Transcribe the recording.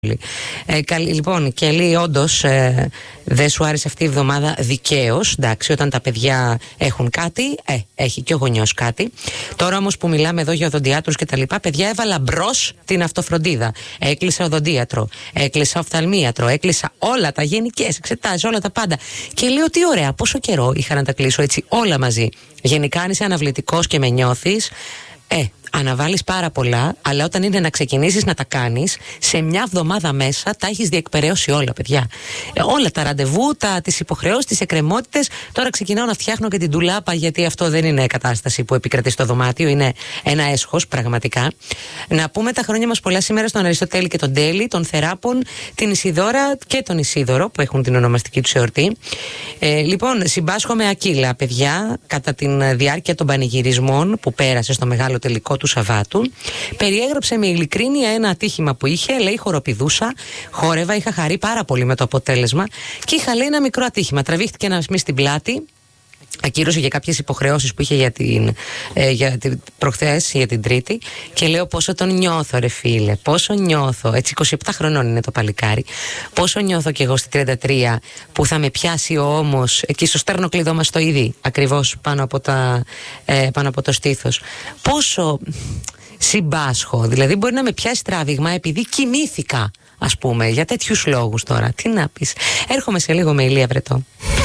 Λοιπόν, Κέλλη, όντως δεν σου άρεσε αυτή η εβδομάδα δικαίως. Εντάξει, όταν τα παιδιά έχουν κάτι, έχει και ο γονιός κάτι. Τώρα όμως που μιλάμε εδώ για οδοντιάτρους και τα λοιπά, παιδιά, έβαλα μπρος την αυτοφροντίδα. Έκλεισα οδοντίατρο, έκλεισα οφθαλμίατρο, έκλεισα όλα τα γενικές εξετάσεις, όλα τα πάντα. Και λέω τι ωραία, πόσο καιρό είχα να τα κλείσω έτσι όλα μαζί. Γενικά, αν είσαι αναβλητικός και με νιώθεις, αναβάλεις πάρα πολλά, αλλά όταν είναι να ξεκινήσεις να τα κάνεις, σε μια εβδομάδα μέσα τα έχεις διεκπεραιώσει όλα, παιδιά. Όλα τα ραντεβού, τις υποχρεώσεις, τις εκκρεμότητες. Τώρα ξεκινάω να φτιάχνω και την ντουλάπα, γιατί αυτό δεν είναι κατάσταση που επικρατεί στο δωμάτιο, είναι ένα έσχος πραγματικά. Να πούμε τα χρόνια μας πολλά σήμερα στον Αριστοτέλη και τον Τέλη, τον Θεράπων, την Ισιδώρα και τον Ισίδωρο, που έχουν την ονομαστική τους εορτή. Λοιπόν, συμπάσχω με Ακύλα, παιδιά, κατά τη διάρκεια των πανηγυρισμών που πέρασε στο μεγάλο τελικό του Σαββάτου. Περιέγραψε με ειλικρίνεια ένα ατύχημα που είχε. Λέει, χοροπηδούσα, χόρευα, είχα χαρεί πάρα πολύ με το αποτέλεσμα και είχα, λέει, ένα μικρό ατύχημα. Τραβήχτηκε ένα μυς στην πλάτη. Ακύρωσε για κάποιες υποχρεώσεις που είχε για την προχθές, για την Τρίτη. Και λέω πόσο τον νιώθω, ρε φίλε. Πόσο νιώθω. Έτσι, 27 χρονών είναι το παλικάρι. Πόσο νιώθω κι εγώ στη 33 που θα με πιάσει ο ώμος εκεί στο στέρνο-κλειδομαστοειδή, ακριβώς πάνω από το στήθος. Πόσο συμπάσχω. Δηλαδή, μπορεί να με πιάσει τράβηγμα επειδή κοιμήθηκα, ας πούμε, για τέτοιους λόγους τώρα. Τι να πεις. Έρχομαι σε λίγο με Ηλία Βρετό.